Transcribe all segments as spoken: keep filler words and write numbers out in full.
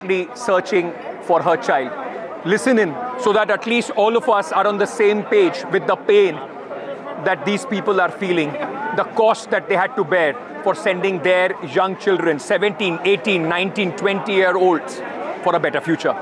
searching for her child. Listen in so that at least all of us are on the same page with the pain that these people are feeling, the cost that they had to bear for sending their young children, seventeen, eighteen, nineteen, twenty year olds, for a better future.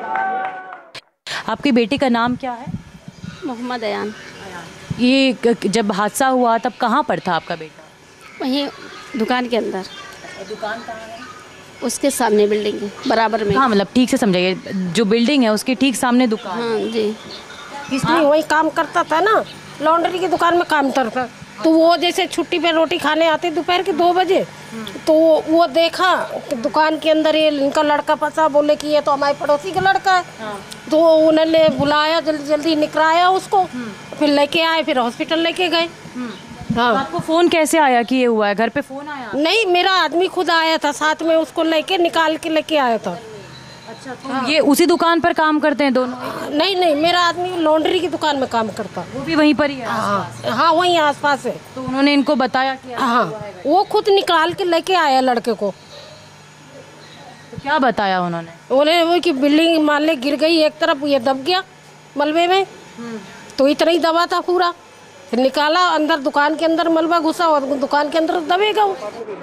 आपकी बेटी का नाम क्या है? मोहम्मद अयान। ये जब हादसा हुआ तब कहाँ पर था आपका बेटा? वहीं दुकान के अंदर। दुकान कहाँ है? उसके सामने बिल्डिंग है, बराबर में। हाँ, मतलब ठीक से समझाइए, जो बिल्डिंग है उसके ठीक सामने दुकान। हाँ जी। इसलिए वही काम करता था ना, लॉन्ड्री की दुकान में काम करता। तो वो जैसे छुट्टी पे रोटी खाने आते दोपहर के दो बजे, तो वो देखा दुकान के अंदर ये इनका लड़का फंसा, बोले कि ये तो हमारे पड़ोसी का लड़का है। हाँ। तो उन्होंने बुलाया, जल्दी जल्दी निकराया उसको, फिर लेके आए, फिर हॉस्पिटल लेके गए। हाँ। तो आपको फोन कैसे आया कि ये हुआ है? घर पे फोन आया? नहीं, मेरा आदमी खुद आया था, साथ में उसको लेके निकाल के लेके आया था। अच्छा, तो हाँ। ये उसी दुकान पर काम करते हैं दोनों? नहीं नहीं, मेरा आदमी लॉन्ड्री की दुकान में काम करता। वो भी वहीं पर ही है? हाँ हाँ, वहीं आसपास है। तो उन्होंने इनको बताया कि हाँ, वो खुद निकाल के लेके आया लड़के को। तो क्या बताया उन्होंने? उन्होंने वो कि बिल्डिंग माले गिर गई, एक तरफ ये दब गया मलबे में, तो इतना ही दबा था पूरा। फिर निकाला, अंदर दुकान के अंदर मलबा घुसा और दुकान के अंदर दबेगा वो।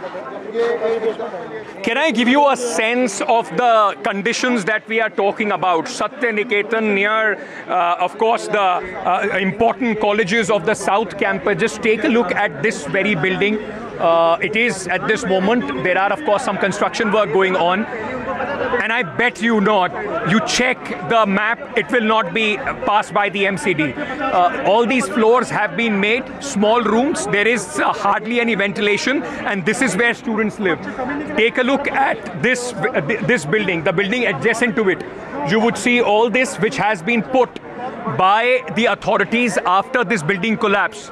Can I give you a sense of the conditions that we are talking about? Satya Niketan near, uh, of course, the uh, important colleges of the South Campus. Just take a look at this very building. Uh, it is at this moment, there are of course some construction work going on. And I bet you not, you check the map, it will not be passed by the M C D. Uh, all these floors have been made, small rooms, there is uh, hardly any ventilation, and this is where students live. Take a look at this, uh, this building, the building adjacent to it. You would see all this which has been put by the authorities after this building collapse.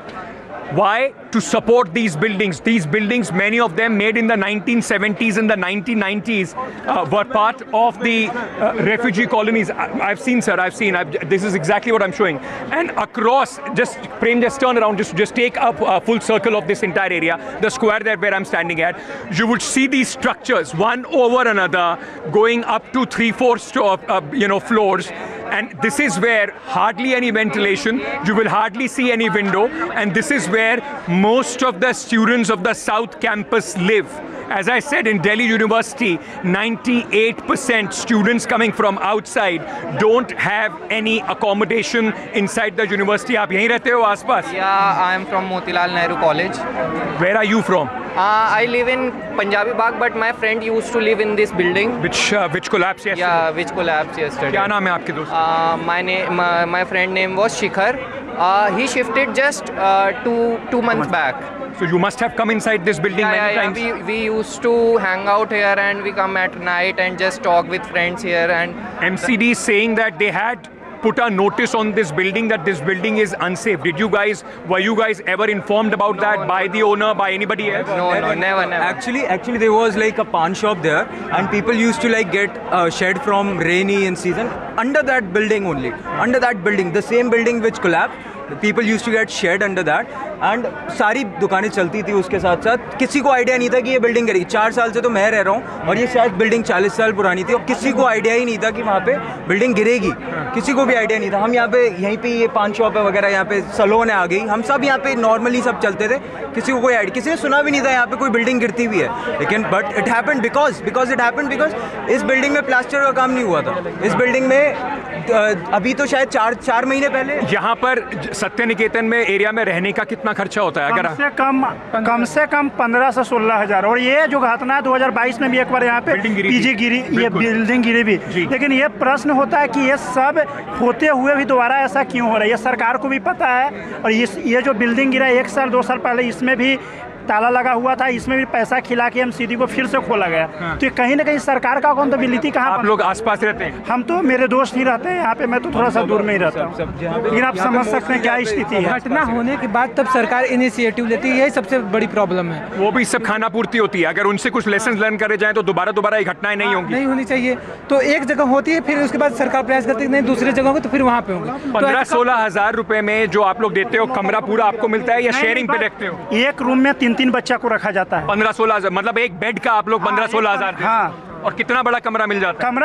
Why? To support these buildings. These buildings, many of them made in the nineteen seventies and the nineteen nineties, uh, were part of the uh, refugee colonies. I, I've seen, sir, I've seen. I've, this is exactly what I'm showing. And across, just, Prem, just turn around, just, just take up a full circle of this entire area, the square there where I'm standing at. You would see these structures, one over another, going up to three, four, uh, you know, floors. And this is where hardly any ventilation, you will hardly see any window, and this is where most of the students of the South Campus live. As I said, in Delhi University, ninety-eight percent students coming from outside don't have any accommodation inside the university. आप यहीं रहते हो आसपास? Yeah, I am from Motilal Nehru College. Where are you from? Uh, I live in Punjabi Bagh, but my friend used to live in this building. Which uh, which collapsed yesterday? Yeah, which collapsed yesterday. क्या नाम है आपके दोस्त? Uh, my name, my, my friend name was Shikhar. Uh, he shifted just uh, two two months back. So you must have come inside this building yeah, many yeah, times. Yeah, we, we used to hang out here, and we come at night and just talk with friends here. And M C D is saying that they had put a notice on this building that this building is unsafe. Did you guys, were you guys ever informed about no, that no, by the owner, by anybody else? No, no, never, never. Actually, actually there was like a pawn shop there, and people used to like get uh, shed from rainy in season under that building only. Under that building, the same building which collapsed. People used to get shed under that, and सारी दुकानें चलती थी उसके साथ साथ। किसी को idea नहीं था कि ये बिल्डिंग गिरेगी। चार साल से तो मैं रह रहा हूँ, और ये शायद बिल्डिंग चालीस साल पुरानी थी, और किसी को आइडिया ही नहीं था कि वहाँ पे बिल्डिंग गिरेगी। किसी को भी आइडिया नहीं था। हम यहाँ पे, यहीं पे ये पान शॉप है वगैरह, यहाँ पे सलोन है आ गई, हम सब यहाँ पे नॉर्मली सब चलते थे। किसी को कोई आइडिया, किसी ने सुना भी नहीं था यहाँ पे कोई बिल्डिंग गिरती हुई है। लेकिन but it happened because because it happened because इस बिल्डिंग में प्लास्टर का काम नहीं हुआ था। इस बिल्डिंग में अभी तो शायद चार चार महीने पहले। यहाँ पर सत्य निकेतन में एरिया में रहने का कितना खर्चा होता है? कम अगर से कम कम से कम पंद्रह से सोलह हजार। और ये जो घटना है दो हज़ार बाईस में भी एक बार यहाँ पे पीजी गिरी, ये बिल्डिंग गिरी भी। लेकिन ये प्रश्न होता है कि ये सब होते हुए भी दोबारा ऐसा क्यों हो रहा है? ये सरकार को भी पता है। और इस ये जो बिल्डिंग गिरा एक साल दो साल पहले, इसमें भी ताला लगा हुआ था, इसमें भी पैसा खिला के एमसीडी को फिर से खोला गया। हाँ। तो कहीं ना कहीं सरकार का अकाउंटेबिलिटी कहाँ? आप लोग आसपास रहते हैं? हम तो, मेरे दोस्त नहीं रहते हैं यहाँ पे, मैं तो थोड़ा सा दूर में ही रहता हूँ। लेकिन आप समझ सकते हैं क्या स्थिति है। घटना होने के बाद तब सरकार इनिशिएटिव लेती है, यही सबसे बड़ी प्रॉब्लम है। वो भी सब खाना पूर्ति होती है। अगर उनसे कुछ लेसन लर्न करे जाए तो दोबारा दोबारा ये घटनाएं नहीं होंगी। नहीं होनी चाहिए। तो एक जगह होती है, फिर उसके बाद सरकार प्रयास करती है नहीं दूसरी जगह होगी, तो फिर वहाँ पे होंगे। पंद्रह सोलह हजार रुपए में जो आप लोग देते हो, कमरा पूरा आपको मिलता है या शेयरिंग पे रखते हो? एक रूम में तीन तीन बच्चा को रखा जाता है। पंद्रह सोलह हजार मतलब एक बेड का आप लोग पंद्रह सोलह हजार? हाँ। और कितना बड़ा कमरा मिल जाता है?